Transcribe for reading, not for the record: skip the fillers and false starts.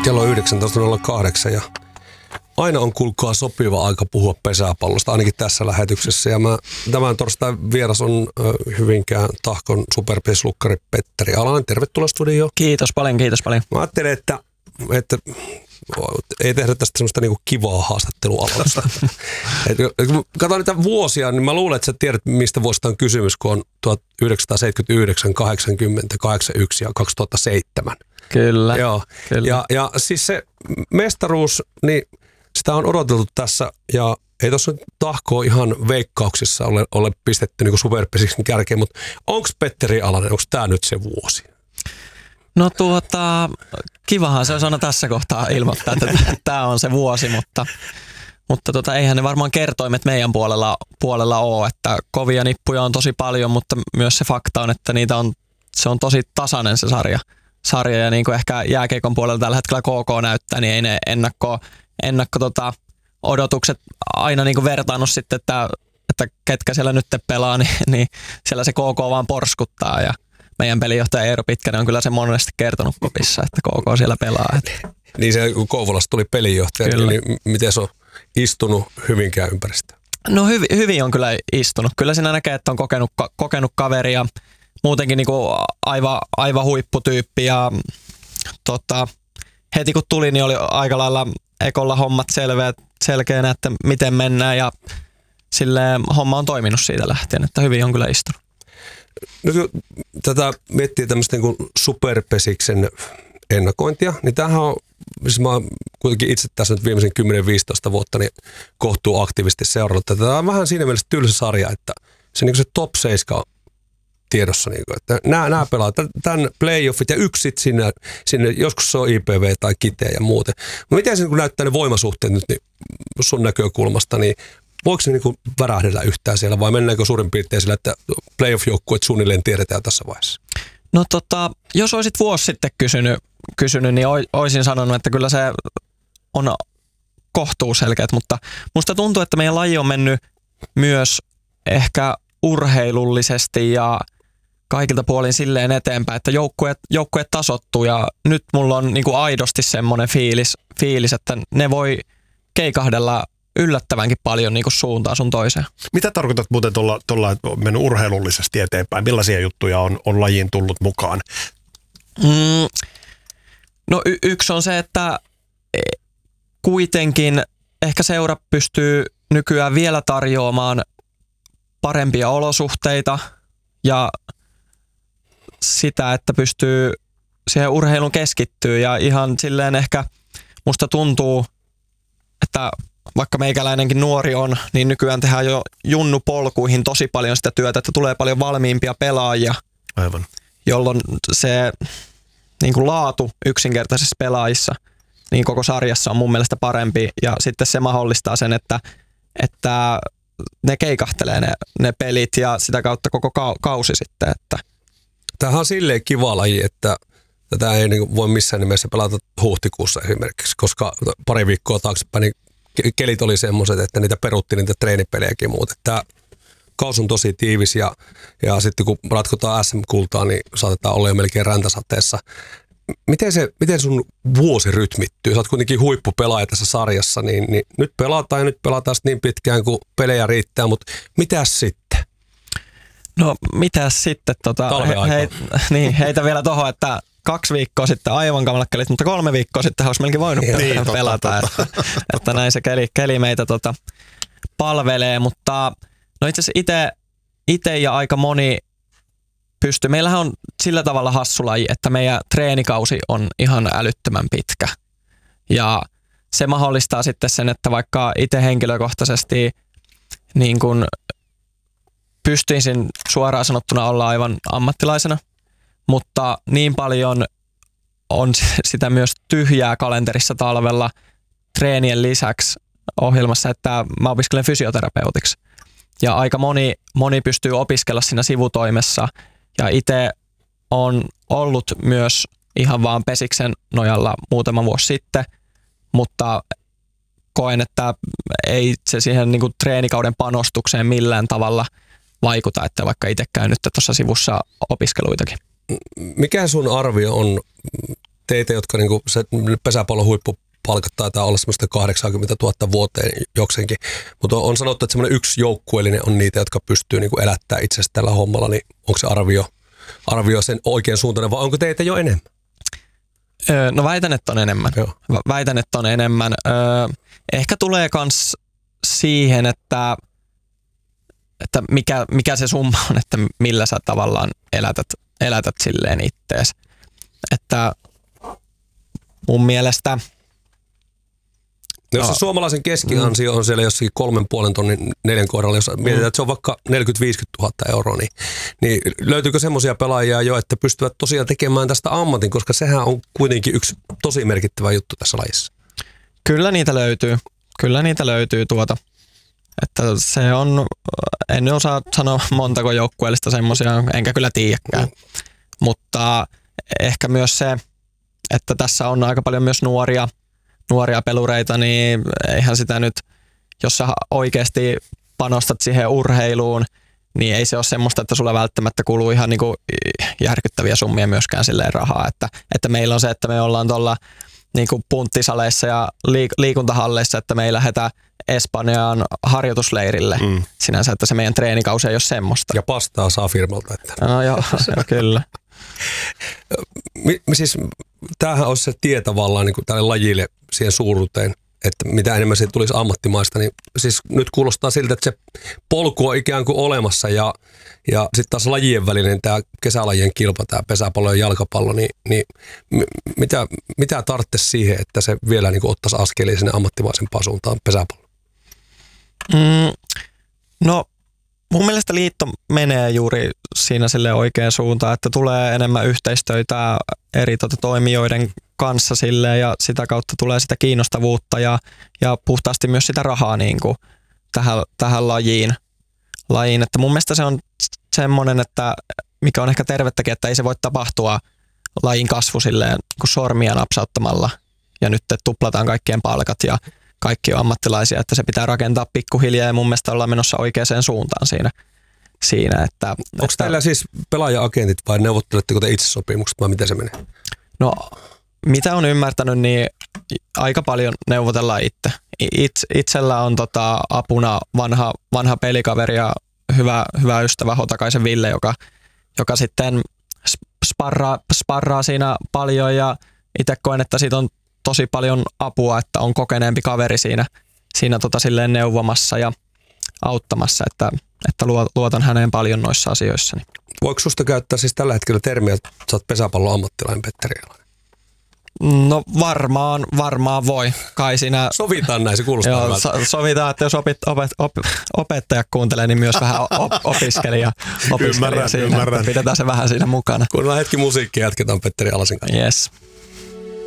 Kello on 19.08 ja aina on kuulkaa sopiva aika puhua pesäpallosta, ainakin tässä lähetyksessä. Ja tämän torstain vieras on Hyvinkään Tahkon superpeslukkari Petteri Alanen. Tervetuloa studioon. Kiitos paljon, kiitos paljon. Mä ajattelin, että ei tehdä tästä semmoista niinku kivaa haastattelualoista. Kun katson niitä vuosia, niin mä luulen, että sä tiedät, mistä vuosista on kysymys, kun on 1979, 80, 81 ja 2007. Kyllä. Joo. Kyllä. Ja siis se mestaruus, niin sitä on odoteltu tässä ja ei tuossa nyt Tahkoa ihan veikkauksissa ole pistetty niin superpesiksen kärkeen, mutta onko Petteri Alanen, onko tämä nyt se vuosi? No kivahan se olisi aina tässä kohtaa ilmoittaa, että tämä on se vuosi, mutta eihän ne varmaan kertoimet meidän puolella ole, että kovia nippuja on tosi paljon, mutta myös se fakta on, että se on tosi tasainen se sarja ja niin kuin ehkä jääkiekon puolella tällä hetkellä KK näyttää, niin ei ne ennakko odotukset aina niin kuin vertaannut sitten, että ketkä siellä nyt pelaa, niin siellä se KK vaan porskuttaa ja meidän pelijohtaja Eero Pitkänen on kyllä se monesti kertonut kopissa, että KK siellä pelaa. Niin se, kun Kouvolasta tuli pelijohtaja, niin miten se on istunut Hyvinkään ympäristöön? No hyvin on kyllä istunut. Kyllä siinä näkee, että on kokenut kaveri ja muutenkin niin kuin aivan huipputyyppi. Ja heti kun tuli, niin oli aika lailla ekolla hommat selkeänä, että miten mennään ja silleen homma on toiminut siitä lähtien, että hyvin on kyllä istunut. No kun tätä miettii tämmöistä niin superpesiksen ennakointia, niin tämähän on, siis mä oon kuitenkin itse tässä nyt viimeisen 10-15 vuotta niin kohtuu aktiivisesti seurannut. Tämä on vähän siinä mielessä tylsä sarja, että se, niin se top 7 on tiedossa, niin kuin, että nämä pelaat tämän playoffit ja yksi sinne, joskus se on IPV tai Kiteä ja muuten. No miten se niin näyttää ne voimasuhteet nyt niin sun näkökulmasta, niin voiko se niin värähdellä yhtään siellä vai mennäänkö suurin piirtein sillä, että playoff-joukkueet suunnilleen tiedetään tässä vaiheessa? No jos olisit vuosi sitten kysynyt niin olisin sanonut, että kyllä se on kohtuu selkeät, mutta musta tuntuu, että meidän laji on mennyt myös ehkä urheilullisesti ja kaikilta puolin silleen eteenpäin, että joukkueet tasoittuu ja nyt mulla on niin kuin aidosti semmoinen fiilis, että ne voi keikahdella yllättävänkin paljon niin kuin suuntaan sun toiseen. Mitä tarkoitat muuten tuolla, että on mennyt urheilullisesti eteenpäin? Millaisia juttuja on lajiin tullut mukaan? No yksi on se, että kuitenkin ehkä seura pystyy nykyään vielä tarjoamaan parempia olosuhteita ja sitä, että pystyy siihen urheiluun keskittyä ja ihan silleen ehkä musta tuntuu, että vaikka meikäläinenkin nuori on, niin nykyään tehdään jo junnupolkuihin tosi paljon sitä työtä, että tulee paljon valmiimpia pelaajia. Aivan. Jolloin se niin kuin laatu yksinkertaisissa pelaajissa niin koko sarjassa on mun mielestä parempi. Ja sitten se mahdollistaa sen, että ne keikahtelee ne pelit ja sitä kautta koko kausi sitten. Että. Tämähän on silleen kiva laji, että tätä ei niin voi missään nimessä pelata huhtikuussa esimerkiksi, koska pari viikkoa taaksepäin niin kelit oli semmoiset, että niitä perutti niitä treenipelejäkin muuten. Tämä kausi on tosi tiivis ja sitten kun ratkotaan SM-kultaa, niin saatetaan olla jo melkein räntäsateessa. Miten sun vuosi rytmittyy? Sä oot kuitenkin huippupelaaja tässä sarjassa, niin nyt pelataan niin pitkään kuin pelejä riittää, mutta mitäs sitten? No mitäs sitten? Heitä vielä tohon, että 2 viikkoa sitten aivan kamalat kelit, mutta 3 viikkoa sitten olisi melkein voinut pelata. Että näin se keli meitä palvelee, mutta no itse asiassa itse ja aika moni pystyy. Meillähän on sillä tavalla hassu laji, että meidän treenikausi on ihan älyttömän pitkä. Ja se mahdollistaa sitten sen, että vaikka itse henkilökohtaisesti niin kun pystyisin suoraan sanottuna olla aivan ammattilaisena, mutta niin paljon on sitä myös tyhjää kalenterissa talvella treenien lisäksi ohjelmassa, että mä opiskelen fysioterapeutiksi. Ja aika moni pystyy opiskella siinä sivutoimessa. Ja itse on ollut myös ihan vaan pesiksen nojalla muutama vuosi sitten, mutta koen, että ei se siihen niin kuin treenikauden panostukseen millään tavalla vaikuta, että vaikka itse käyn nyt tuossa sivussa opiskeluitakin. Mikä sun arvio on teitä, jotka niinku, se pesäpallon huippupalkat taitaa olla semmoista 80 000 vuoteen jokseenkin, mutta on sanottu, että semmoinen yksi joukkueellinen on niitä, jotka pystyy niinku elättämään itsestä tällä hommalla, niin onko se arvio sen oikean suuntainen vai onko teitä jo enemmän? No väitän, että on enemmän. Joo. Väitän, että on enemmän. Ehkä tulee kans siihen, että mikä se summa on, että millä sä tavallaan elätät silleen ittees. Että mun mielestä... No jos se suomalaisen keskiansio on siellä jossakin 3,5 tonnin 4 kohdalla, jos mietitään, että se on vaikka 40-50 000 euroa, niin löytyykö semmoisia pelaajia jo, että pystyvät tosiaan tekemään tästä ammatin, koska sehän on kuitenkin yksi tosi merkittävä juttu tässä lajissa. Kyllä niitä löytyy Että se on, en osaa sanoa montako joukkueellista semmoisia, enkä kyllä tiedäkään. Mutta ehkä myös se, että tässä on aika paljon myös nuoria pelureita, niin eihän sitä nyt, jos sä oikeasti panostat siihen urheiluun, niin ei se ole semmoista, että sulla välttämättä kuluu ihan niinku järkyttäviä summia myöskään silleen rahaa. Että meillä on se, että me ollaan tuolla niinku punttisaleissa ja liikuntahalleissa, että me ei lähdetä Espanjaan harjoitusleirille sinänsä, että se meidän treenikausi ei ole semmoista. Ja pastaa saa firmalta. Että. No joo, kyllä. Siis tämähän olisi se tie tavallaan niin kuin tälle lajille siihen suuruuteen, että mitä enemmän siitä tulisi ammattimaista, niin siis nyt kuulostaa siltä, että se polku on ikään kuin olemassa ja sitten taas lajien välinen tämä kesälajien kilpa, tämä pesäpallo ja jalkapallo, niin mitä tarvitsisi siihen, että se vielä niin kuin ottaisi askelia sinne ammattimaisempaan suuntaan pesäpallo? No mun mielestä liitto menee juuri siinä sille oikeaan suuntaan, että tulee enemmän yhteistyötä eri toimijoiden kanssa sille ja sitä kautta tulee sitä kiinnostavuutta ja puhtaasti myös sitä rahaa niin kuin tähän lajiin. Että mun mielestä se on semmoinen, että mikä on ehkä tervettäkin, että ei se voi tapahtua lajin kasvu silleen kuin sormia napsauttamalla ja nyt tuplataan kaikkien palkat ja kaikki on ammattilaisia, että se pitää rakentaa pikkuhiljaa ja mun mielestä ollaan menossa oikeaan suuntaan siinä että... Onko teillä siis pelaaja-agentit vai neuvotteletteko te itse sopimukset vai miten se menee? No mitä on ymmärtänyt, niin aika paljon neuvotellaan itse. Itsellä on apuna vanha pelikaveri ja hyvä ystävä Hotakaisen Ville, joka sitten sparraa siinä paljon ja itse koen, että siitä on tosi paljon apua, että on kokeneempi kaveri siinä silleen neuvomassa ja auttamassa, että luotan häneen paljon noissa asioissa. Voiko susta käyttää siis tällä hetkellä termiä, että sä oot pesäpallon ammattilainen Petteri Jalonen? No varmaan voi. Kai siinä... Sovitaan näin, se kuulostaa hyvältä. Sovitaan, että jos opettaja kuuntelee, niin myös vähän opiskelija siinä. Ymmärrän. Pidetään se vähän siinä mukana. Kuunnellaan hetki musiikkia ja jatketaan Petteri Alasen kanssa. Yes.